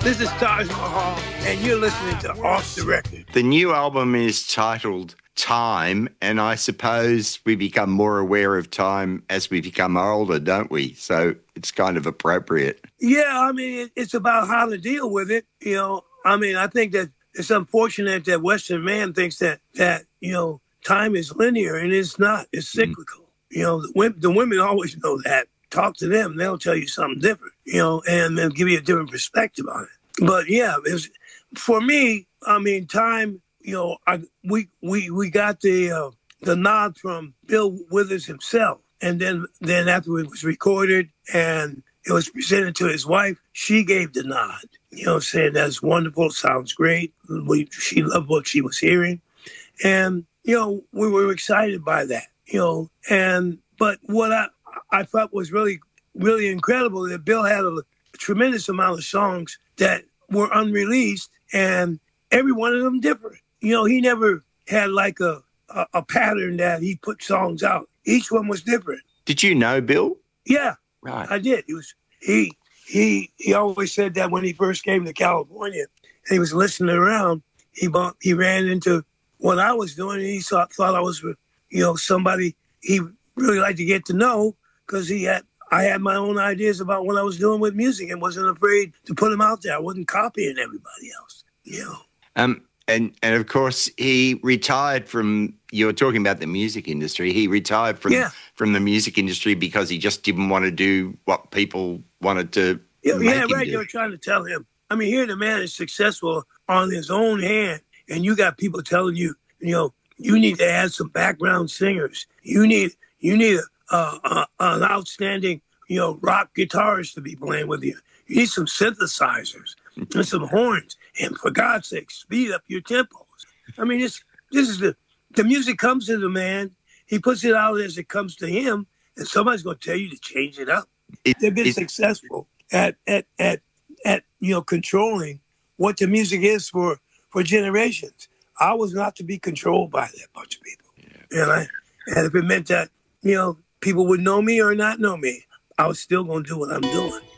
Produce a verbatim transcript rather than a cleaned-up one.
This is Taj Mahal, and you're listening to Off the Record. The new album is titled Time, and I suppose we become more aware of time as we become older, don't we? So it's kind of appropriate. Yeah, I mean, it's about how to deal with it. You know, I mean, I think that it's unfortunate that Western man thinks that, that you know, time is linear, and it's not. It's cyclical. Mm. You know, the women, the women always know that. Talk to them, they'll tell you something different, you know, and they'll give you a different perspective on it. But yeah, it was, for me, I mean, time, you know, I, we we we got the uh, the nod from Bill Withers himself. And then, then after it was recorded and it was presented to his wife, she gave the nod, you know, saying that's wonderful, sounds great. We, she loved what she was hearing. And, you know, we were excited by that, you know, and, but what I, I thought was really, really incredible that Bill had a, a tremendous amount of songs that were unreleased, and every one of them different. You know, he never had like a, a, a pattern that he put songs out. Each one was different. Did you know Bill? Yeah, right. I did. He was he he he always said that when he first came to California, and he was listening around, he bought, he ran into what I was doing, and he thought thought I was, you know, somebody he really liked to get to know. Because he had, I had my own ideas about what I was doing with music and wasn't afraid to put them out there. I wasn't copying everybody else, you know. Um, and and of course he retired from. You were talking about the music industry. He retired from yeah. from the music industry because he just didn't want to do what people wanted to. Yeah, make yeah him right. do. They were trying to tell him. I mean, here the man is successful on his own hand, and you got people telling you, you know, you need to add some background singers. You need you need a Uh, uh, an outstanding, you know, rock guitarist to be playing with you. You need some synthesizers and some horns, and for God's sake, speed up your tempos. I mean, this this is the the music comes to the man. He puts it out as it comes to him, and somebody's going to tell you to change it up. It, They've been it, successful at at at at you know controlling what the music is for for generations. I was not to be controlled by that bunch of people, yeah. and I and if it meant that you know. people would know me or not know me, I was still going to do what I'm doing.